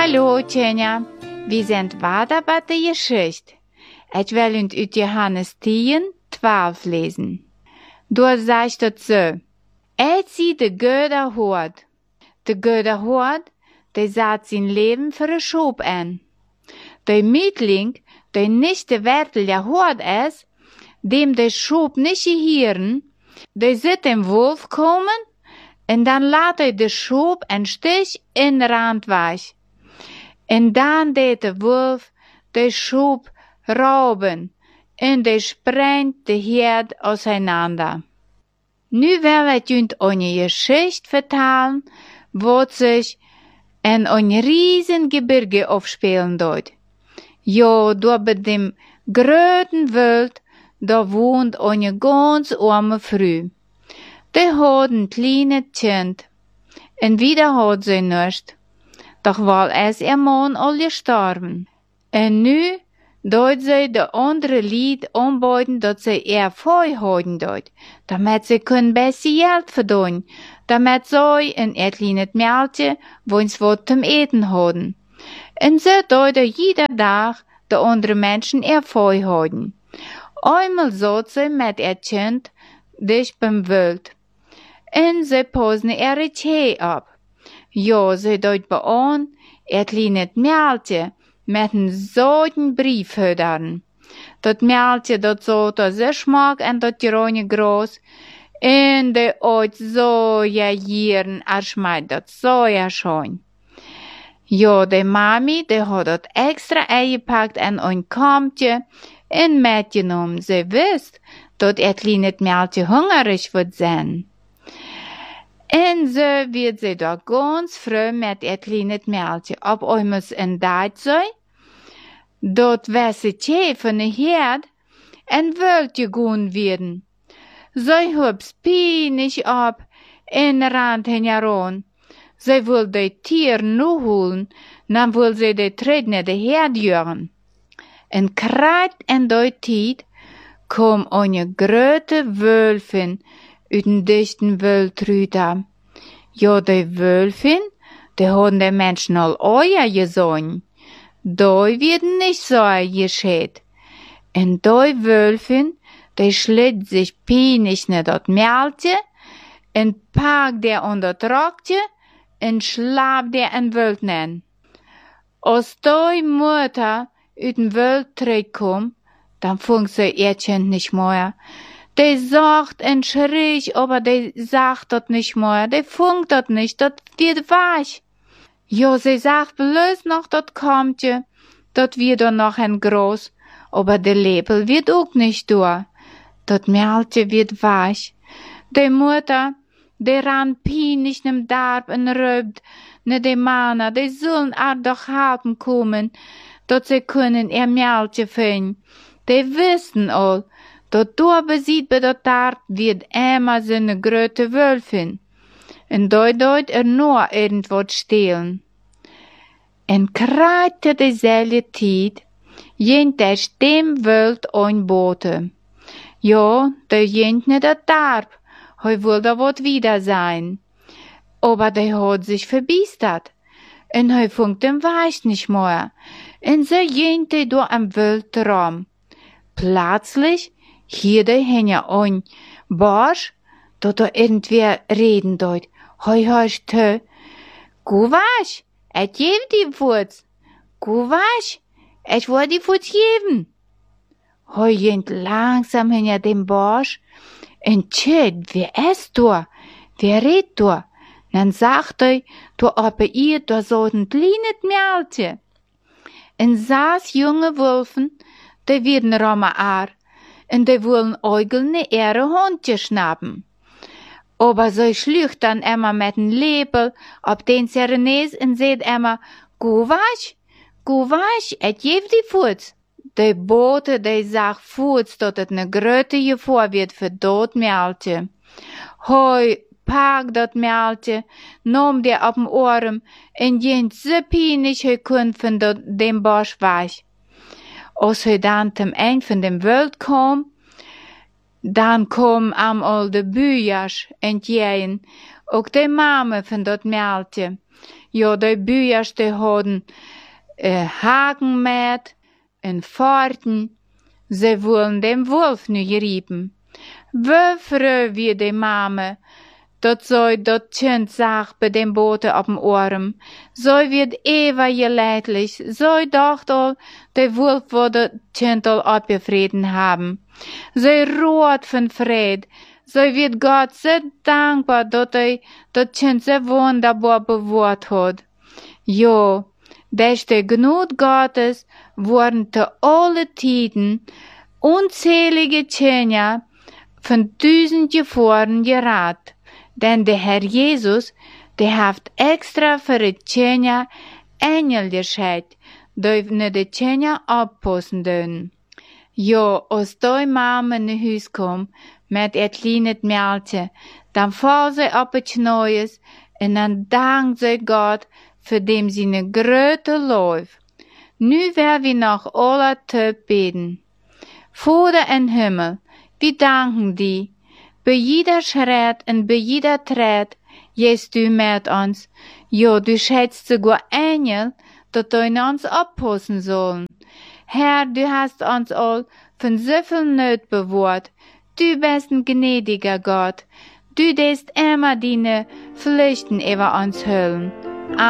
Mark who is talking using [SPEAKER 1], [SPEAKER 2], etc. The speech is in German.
[SPEAKER 1] Hallo, Tjenja. Wir sind weiter bei der Geschichte. Ich will uns uit Johannes 10, 12 lesen. Dort sagt es so. Ich zie de Göder hoort. De Göder hoort, die zat zijn Leben für de Schop an. De Mietling, die nicht de werkelijke hoort is, dem de Schop nicht gehieren, die zit dem Wolf komen, en dan laat hij de Schop en stich in de rand weg. En dan deed de Wolf de Schop rauben, en de sprengt de herd auseinander. Nu wil ik jullie een Geschichte vertellen, wat zich in een riesen Gebirge afspelen doet. Ja, door bij dem groten Wald, da wohnt eine ganz arme Frau. Die hat ein kleines Kind. Und wieder hat sie nichts. Doch weil es ihr Mann al gestorben. Und nu doet sie de andere Lied aanbieden dat sie ihr Feu houden doet. Damit sie können besser Geld verdienen. Damit sie in ihr kleines Mädchen woens wat zum Eten haben. Und so doet jeder Tag de andere Menschen ihr Feu houden. Einmal zat sie mit ihr Kind dicht beim Wald. En ze passen ihre Tee ab. Ja, ze doet bei an, ihr kleines Mädchen mit een zouten Brief hödern. Dat Mädchen dat zat so schmack en dat grüne Gras, en de oit so jagieren, schmeckt dat so ja schön. Ja, de Mami, de hat dat extra eingepackt en ein Kampje en mitgenommen. Sie wisst, dat ihr kleines Mädchen hungrig wird sein. En so wird sie da ganz früh mit ihr kleines Mädchen ab einmal in Deit sein. Dort wässe Tee von der Herd en wollt gegun werden. Sie hub's pienig ab en rand heran. Sie will de Tier nu holen, dann will sie de Tredne de Herd jürgen. En krat en de Tiet kom eine grote Wölfin uit den dichten Wald rüber. Ja, die Wölfin, die haben die Menschen al Eier gesehen. Die werden nicht so gescheit. Und die Wölfin, die schlitt sich pienig ne dat Mädchen, und packt der an dat Rockje, und schlappt der in Wald nen. Als die Mutter uit den Wald zurückkommt, dann funkt sie ihr Kind nicht mehr. Die sagt und schrie, aber die sagt dat nicht mehr. Die funkt dat nicht, dat wird weich. Ja, sie sagt bloß noch dat Kampje, dat wird dann noch ein Gras, aber der Lepel wird auch nicht durch. Dat Mädchen wird weich. Die Mutter, die ran pienig nem Darb en röbt, ne die Männer, die sollen doch helfen kommen, dat sie können ihr Mädchen finden. Die wissen all, dat door bezit bij dat Darb wird immer so eine grote Wölfin. En doit nur irgendwas stehlen. En kreite dezelfde tijd, jent der stem Welt einboten. Ja, der jent ne dat Darb, hij will da wat wieder sein. Aber der hat sich verbiestert. En hij funkt dem Weich nicht mehr. En so jent der door am Welt rum. Plötzlich hierde henja ein Barsch, dat irgendwer reden deut. Hoi hörst du? Gu wasch, et jev die Fuß. Gu wasch, et wo die Fuß geben. Hoi jent langsam henja dem Barsch. En tschit, wer ist du? Wer redt du? Dann sagt du aber ihr, du sollt ein kleines Mädchen. En saß junge Wölfen, die werden Roma ar. Und die wollen Eugelne ihre Hundje schnappen. Aber so schlücht dann immer mit dem Lepel ab den Serenes und seht immer, gu wasch, et jev die Fuß. Die Bote, die sagt Fuß, dat het ne grote Gefahr wird für dat Mädchen. Hoi, pack dat Mädchen, nimm dir ab dem Ohren und jent so pienig he kun von dem Bosch weich. Als hij dan zum eind van dem Wald kwam, dan kwam al de buurjas en tjeien, ook de mama van dat Mädchen. Ja, die Bücherste hadden Haken met en Pforten. Sie wollen dem Wolf nu geriepen. Wie früh wie die Mame, dat zij dat kind zag bij dem bote op dem Arm. Zij wird Eva geleidlich, zij dacht al, de Wolf wird dat kind al abgefreden haben. Zij roert van vrede. Zij wird Gott so dankbar, dat hij dat kind so wunderbar bewahrt hat. Ja, durch die Gnade Gottes wurden zu alle Tiden unzählige Kinder von 1000 Jahren gerat. Denn der Herr Jesus, der hat extra für die Kinder Engel geschickt, die ne die Kinder abpassen dürfen. Ja, als die Mama in Huis kommt, mit ihr kleines Mädchen, dann fällt sie auf die Knie und dann dankt sie Gott für dem seine große Lauf. Nu werden wir noch alle Tag beten. Vater im Himmel, wir danken dir. Bei jeder Schritt und bei jeder Tritt gehst du mit uns. Ja, du schätzt sogar Engel, dass die in uns abpassen sollen. Herr, du hast uns all von so viel Not bewahrt. Du bist ein gnädiger Gott. Du lässt immer deine Pflichten über uns hüllen.